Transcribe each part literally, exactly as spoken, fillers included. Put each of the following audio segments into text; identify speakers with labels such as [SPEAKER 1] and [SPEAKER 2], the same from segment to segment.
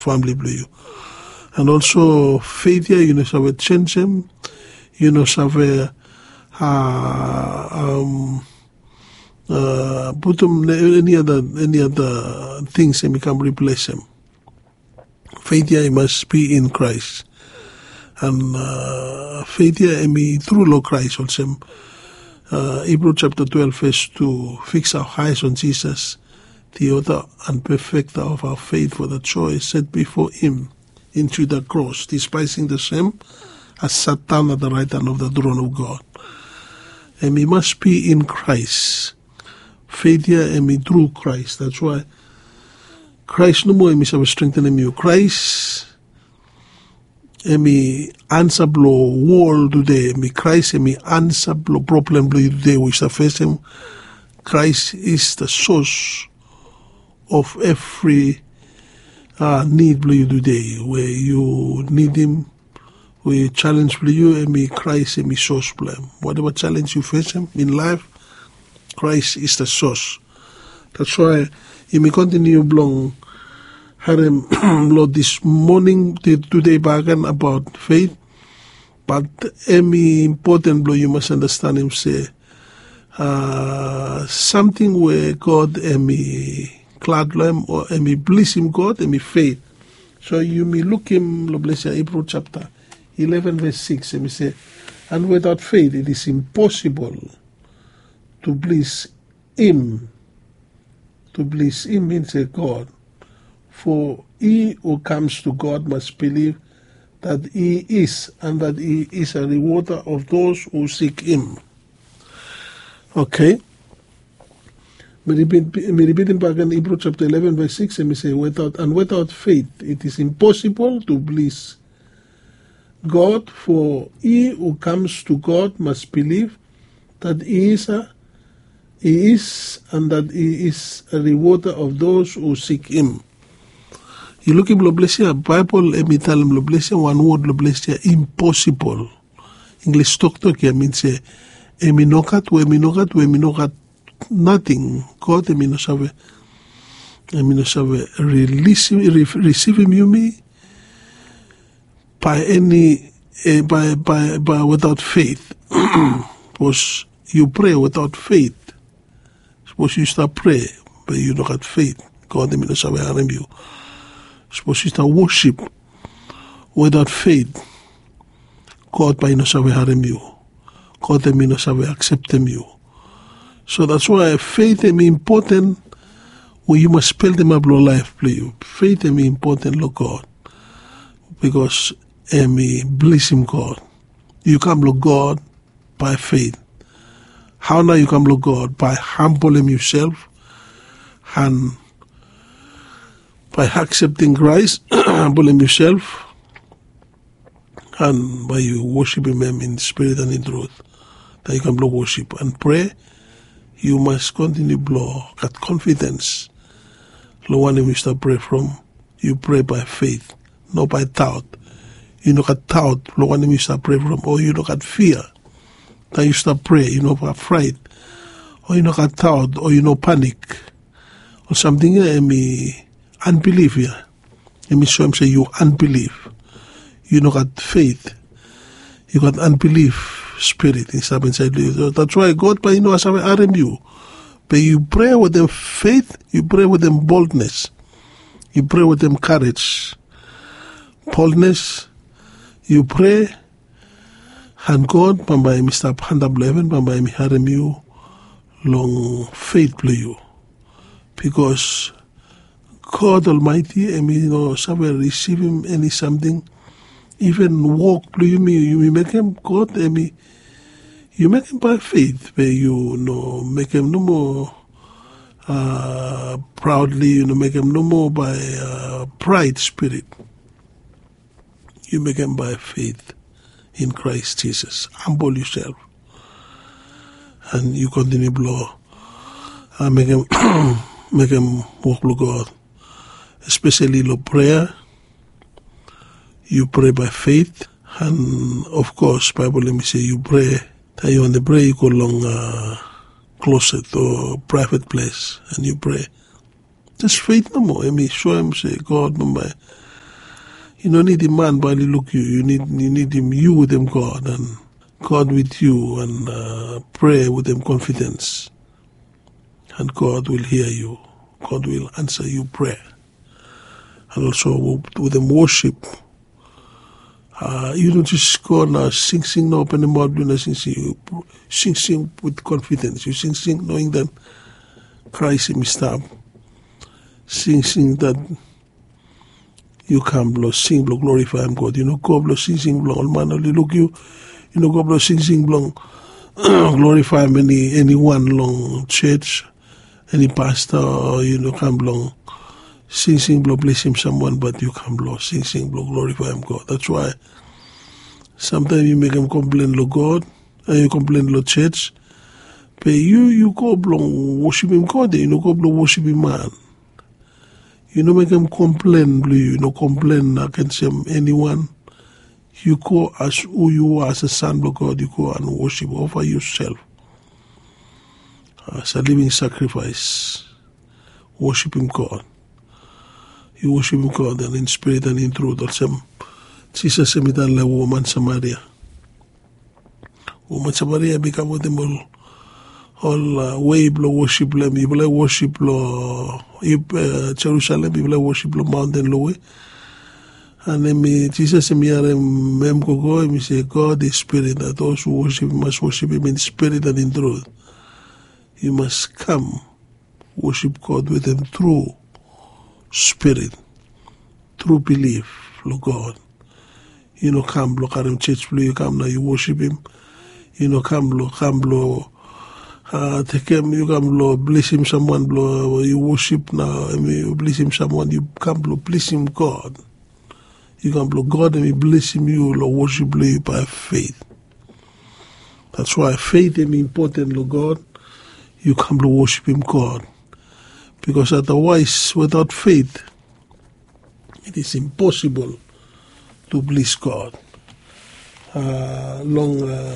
[SPEAKER 1] family blue. And also faith here, you know, have change him, you know, have uh, um, uh, put them any other any other things and can replace him. Faith here must be in Christ, and uh, faith here me through Lord Christ also. Uh, Hebrew chapter twelve verse two, fix our eyes on Jesus, the author and perfecter of our faith, for the joy set before him into the cross, despising the shame, as sat down at the right hand of the throne of God. And we must be in Christ. Faith here and me through Christ. That's why Christ no more and me shall strengthen you. Christ and me answer blow world today. Me Christ and me answer blow problem blow today which the first him. Christ is the source of every Uh, need blue you today, where you need him, where you challenge blue you, and me Christ and me source blame. Whatever challenge you face him in life, Christ is the source. That's why you may continue long harem Lord this morning today bargain about faith, but any important blow you must understand him say uh, something where God and me glad lamb or and me bless him God and me faith. So you may look him bless Hebrew chapter eleven verse six and me say, and without faith it is impossible to bless him. To bless him means a God. For he who comes to God must believe that he is, and that he is a rewarder of those who seek him. Okay. Me repeat, me repeating back in Hebrew chapter eleven verse six and me say, without and without faith it is impossible to please God, for he who comes to God must believe that he is a, he is and that he is a rewarder of those who seek him. You look at Blessia Bible and me tell him Blessia one word Blessia impossible. English talk talk here means say eminokat we eminokat we eminokat nothing. God I mean have I mean have release receiving you me by any uh, by by by without faith. Because you pray without faith. Suppose you start pray, but you don't have faith. God I mean have harm you. Suppose you start worship without faith. God by no have harm you. God I mean have accept you. So that's why faith is important. Well, you must spell them up your life, please. Faith is important, Lord God. Because me bless him, God. You come, Lord God, by faith. How now you come, Lord God? By humbling yourself and by accepting Christ, humbling yourself, and by you worshiping him in spirit and in truth. That you can blow worship and pray. You must continue blow got confidence. The one you start pray from, you pray by faith, not by doubt. You don't got doubt, the one you start pray from, or you don't got fear. Then you start pray, you know afraid, or you don't got doubt, or you know panic, or something. I mean, unbelief here. Let me show him say you unbelief. You don't got faith. You got unbelief. Spirit is up inside you. That's why God, but you know, as I R M you, but you pray with them faith, you pray with them boldness, you pray with them courage, boldness. You pray, and God, by Mister Hand up eleven, by me R M you, long faith play you, because God Almighty, I mean, you know, somewhere receive him any something. Even walk, you you make him God, I mean, you make him by faith, where you know make him no more uh, proudly, you know, make him no more by uh, pride spirit. You make him by faith in Christ Jesus. Humble yourself, and you continue blow. Uh, make him make him walk with God, especially the prayer. You pray by faith, and of course, Bible let me say you pray. That you want to pray, you go along a closet or private place, and you pray. Just faith no more. I mean, show him say, God, my You don't need a man but he look you. You need you need him you with him God and God with you and uh, pray with him confidence. And God will hear you. God will answer you prayer. And also with them worship. Uh, you don't just go now sing sing no open the mouth do not sing sing. You sing sing with confidence. You sing sing knowing that Christ in me stop. Sing sing that you can blow sing blow glorify him God. You know go blow sing sing blow all man only look you. You know go blow sing sing blow glorify him any anyone long church, any pastor or you know can blow sing sing blow bless him someone but you can blow sing sing blow glorify him God. That's why sometimes you make him complain lo God and you complain lo church. But you you go blow worship him God, you know go blow worship him man. You know make him complain blue, you know complain against him anyone. You go as who you are as a son of God, you go and worship, offer yourself as a living sacrifice. Worship him God. You worship him God and in spirit and in truth. Also, Jesus said the woman Samaria. Woman Samaria become with them all all uh, way blow worship them, you will worship lo uh, Jerusalem, you will worship lo mountain low. And then me, Jesus said, me go and me say, God is spirit, that those who worship him must worship him in spirit and in truth. You must come worship God with him through spirit, through belief, Lord God. You know, come, look at him, church, you come now, you worship him. You know, come, look, come, look. Uh, take him, you come, Lord, bless him, someone, Lord, you worship now, and you bless him, someone, you come, Lord, bless him, God. You can blow God and we bless him, you Lord, worship you by faith. That's why faith is important, Lord God. You can blow worship him, God. Because otherwise, without faith, it is impossible to bless God. Uh, long, uh,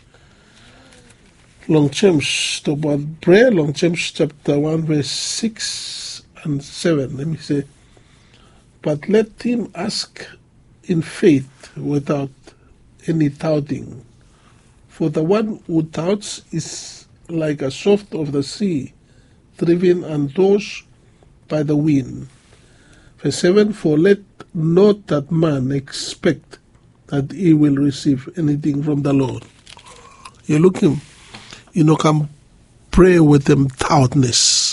[SPEAKER 1] long James, talk about prayer, long James chapter one, verse six and seven. Let me say. But let him ask in faith without any doubting. For the one who doubts is like a soft of the sea, driven and tossed by the wind. Verse seven, for let not that man expect that he will receive anything from the Lord. You look him, you know, come pray with them doubtness.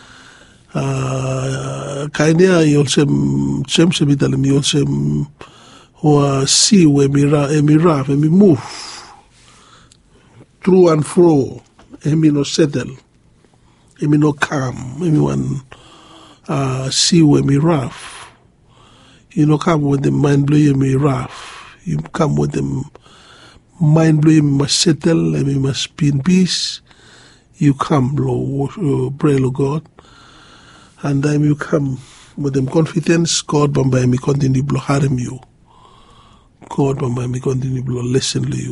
[SPEAKER 1] Kainia yolsem chem sebitalim yolsem or see where me ra me ra me move through and fro, me no settle, me no calm, me one uh see where me rough. You know come with the mind blowing me rough. You come with them mind blowing me must settle and me must be in peace. You come, Lord, pray, Lord God. And then you come with them confidence, God by me continue to harm you. God by me continue to listen to you.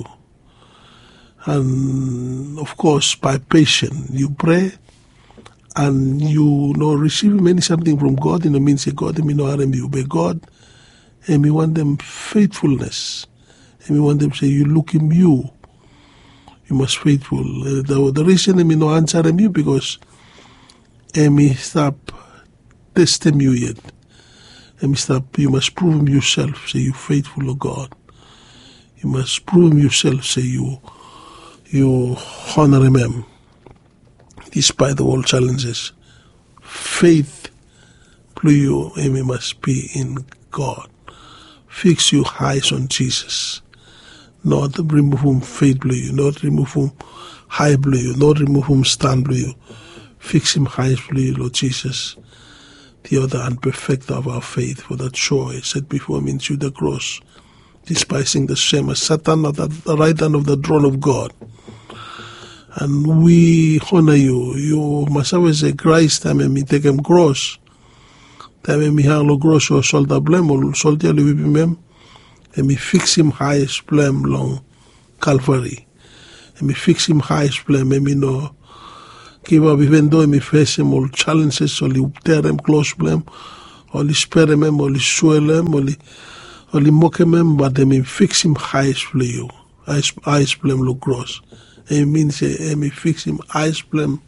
[SPEAKER 1] And of course, by patience, you pray and you know receive many something from God, you know means say God me no harm you. But God and me want them faithfulness. And me want them say you look in you. You must faithful. Uh, the, the reason me no answer them you because me stop testing you yet. Me stop. You must prove him yourself. Say you faithful of God. You must prove him yourself. Say you you honor him despite all challenges. Faith, you me must be in God. Fix your eyes on Jesus. Not remove him faith you. Not remove him high you. Not remove him stand you. Fix him high you, Lord Jesus. The other and perfect of our faith for that joy set before him into the cross, despising the shame as Satan at the right hand of the throne of God. And we honor you. You must always say Christ, time me take him cross. Time me have no cross or salt a blame or salt a live him. And me fix him highest blame long Calvary. And me fix him highest blame and me no give up even though me face him all challenges or tear him close blame or spare him or swell him or Only mock him, but emi fix him highest for you. Eyes, eyes blem lo gross. It means emi fix him eyes blem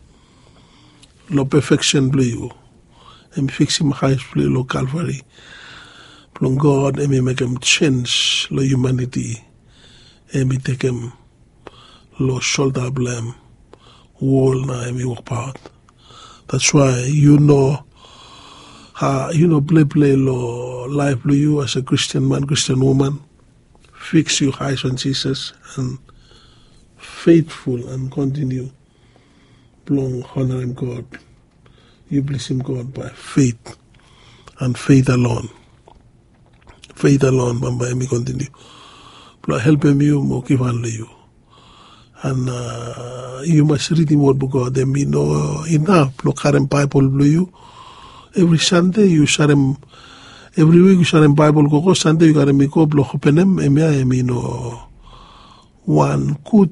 [SPEAKER 1] lo perfection for you. Emi fix him highest for lo Calvary. From God, emi make him change lo humanity. Emi take him lo shoulder blame. Wall na emi walk out. That's why you know how you know play play lo life lo you as a Christian man, Christian woman. Fix your eyes on Jesus and faithful and continue long honoring God. You bless him God by faith and faith alone. Faith alone, Bamba emi continue. Help him you, mo give you. And uh, you must read the word of God. Then we know enough. Look at Bible blue you. Every Sunday you share him. Every week you share him Bible go. Sunday you gotta make up. Look open him. And I mean, know one good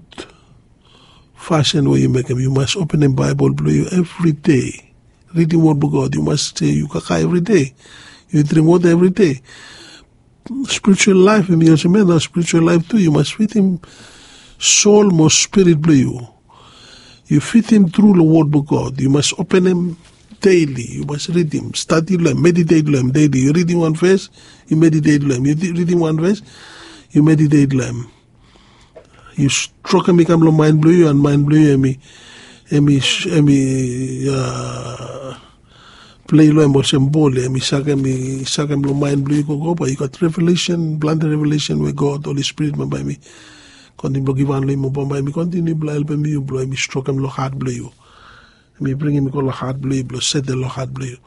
[SPEAKER 1] fashion where you make him. You must open him Bible blue you every day. Reading word of God. You must say you kaka every day. You drink water every day. Spiritual life. I mean, as a man, spiritual life too. You must feed him. Soul must spirit blue you. You feed him through the word of God. You must open him daily. You must read him, study him, meditate him daily. You reading one verse, you meditate him. You reading one verse, you meditate him. You stroke him, become mind blue you and mind blue you. Emi, emi, emi, uh, play lo emo symbol. Emi saka emi saka emi mind blue you go go. But you got revelation, blind revelation with God, Holy Spirit, man by me. Continue give on me, bomba me continue blow help me you blow me stroke him lo heart blow you. Me bring him call heart blow blow set the lo heart blow you.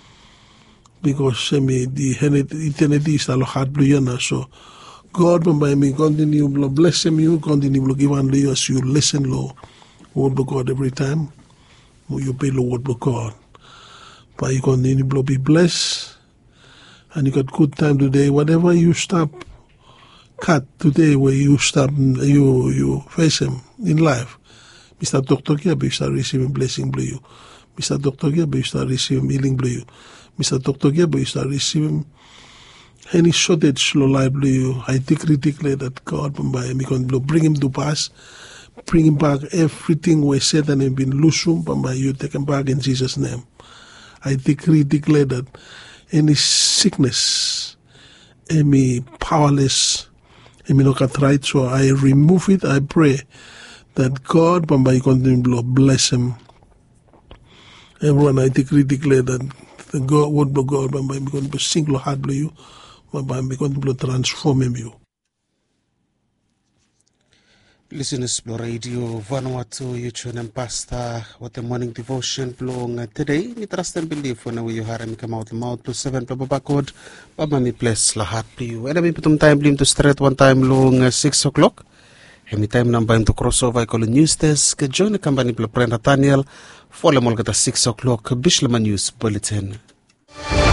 [SPEAKER 1] Because me the eternity is lo heart blow you na so God bomba me continue blow bless him you continue blow give on you as you listen lo word of God every time. You pay the word of God. But you continue blow be blessed and you got good time today. Whatever you stop cut today where you start you you face him in life. Mister Doctor Giabe, you start receiving blessing blue you. Mister Doctor Giabe, you start receiving healing blue you. Mister Doctor Giabe, you start receiving any shortage slow life blue you. I decree declare that God by me can bring him to pass, bring him back everything where Satan has been loosed by you take him back in Jesus' name. I decree declare that any sickness, any powerless I mean, right, so I remove it. I pray that God, Bamba, you continue to bless him. Everyone, I decree, declare that the God, word of God, Bamba, you continue to sing lo heart blow you. Bamba, you continue to transform him you.
[SPEAKER 2] Listeners, Blue Radio, Vanuatu, you tune and pastor, what the morning devotion belong today. We trust and believe when we hear him come out the mouth plus seven, Papa Backward, Baba me bless la heart to you. And I mean, put time blim to straight one time long six o'clock. Any time number to crossover, I call a news desk, join the company, Brenda Daniel, follow them all at six o'clock, Bishlama News Bulletin.